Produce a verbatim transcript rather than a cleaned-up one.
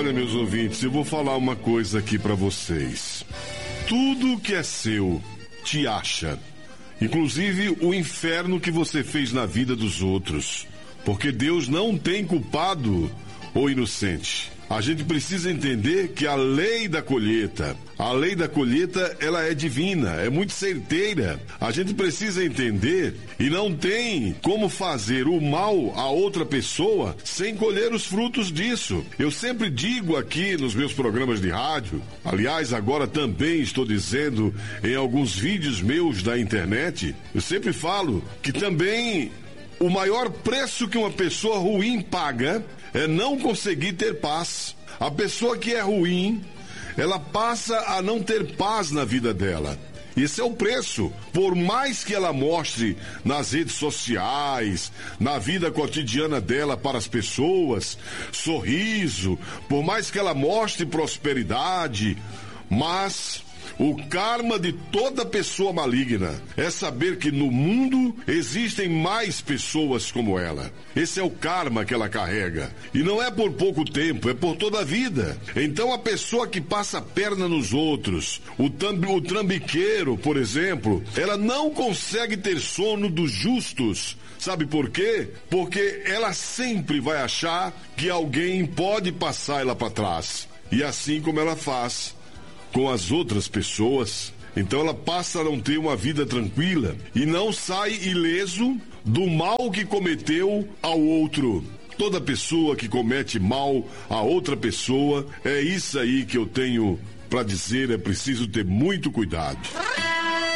Olha, meus ouvintes, eu vou falar uma coisa aqui pra vocês. Tudo que é seu te acha, inclusive o inferno que você fez na vida dos outros, porque Deus não tem culpado ou inocente. A gente precisa entender que a lei da colheita, a lei da colheita, ela é divina, é muito certeira. A gente precisa entender e não tem como fazer o mal a outra pessoa sem colher os frutos disso. Eu sempre digo aqui nos meus programas de rádio, aliás, agora também estou dizendo em alguns vídeos meus da internet, eu sempre falo que também o maior preço que uma pessoa ruim paga é não conseguir ter paz. A pessoa que é ruim, ela passa a não ter paz na vida dela. Esse é o preço. Por mais que ela mostre nas redes sociais, na vida cotidiana dela para as pessoas, sorriso, por mais que ela mostre prosperidade, mas o karma de toda pessoa maligna é saber que no mundo existem mais pessoas como ela. Esse é o karma que ela carrega. E não é por pouco tempo, é por toda a vida. Então a pessoa que passa a perna nos outros, o, tamb- o trambiqueiro, por exemplo, ela não consegue ter sono dos justos. Sabe por quê? Porque ela sempre vai achar que alguém pode passar ela para trás. E assim como ela faz com as outras pessoas, então ela passa a não ter uma vida tranquila e não sai ileso do mal que cometeu ao outro. Toda pessoa que comete mal a outra pessoa, é isso aí que eu tenho para dizer, é preciso ter muito cuidado.